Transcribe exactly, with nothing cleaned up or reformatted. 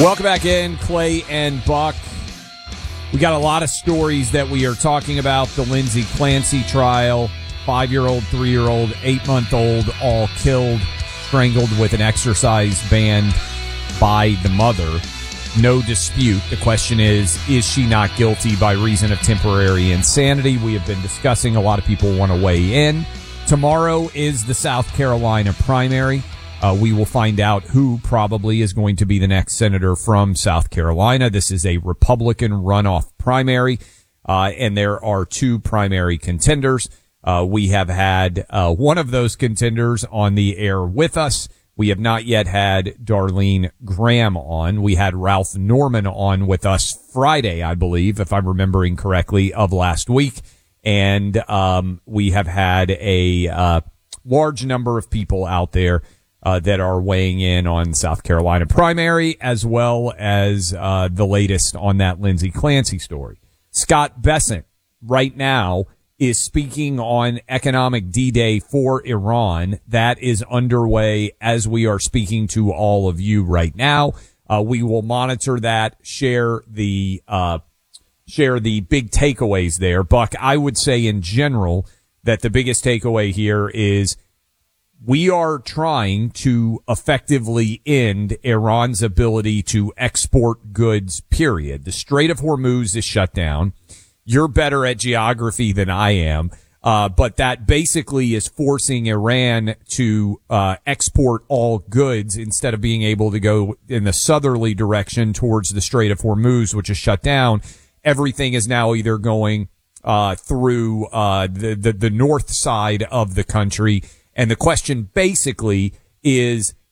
Welcome back in, Clay and Buck. We got a lot of stories that we are talking about. The Lindsay Clancy trial, five-year-old, three-year-old, eight-month-old, all killed, strangled with an exercise band by the mother. No dispute. The question is, is she not guilty by reason of temporary insanity? We have been discussing. A lot of people want to weigh in. Tomorrow is the South Carolina primary. Uh, we will find out who probably is going to be the next senator from South Carolina. This is a Republican runoff primary, uh, and there are two primary contenders. Uh, we have had uh, one of those contenders on the air with us. We have not yet had Darlene Graham on. We had Ralph Norman on with us Friday, I believe, if I'm remembering correctly, of last week. And um, we have had a uh, large number of people out there Uh, that are weighing in on South Carolina primary, as well as uh, the latest on that Lindsay Clancy story. Scott Bessent right now is speaking on economic D-Day for Iran. That is underway as we are speaking to all of you right now. Uh, we will monitor that, share the uh, share the big takeaways there. Buck, I would say in general that the biggest takeaway here is we are trying to effectively end Iran's ability to export goods, period. The Strait of Hormuz is shut down. You're better at geography than I am, uh, but that basically is forcing Iran to uh, export all goods instead of being able to go in the southerly direction towards the Strait of Hormuz, which is shut down. Everything is now either going uh, through uh, the, the, the north side of the country. And the question basically is,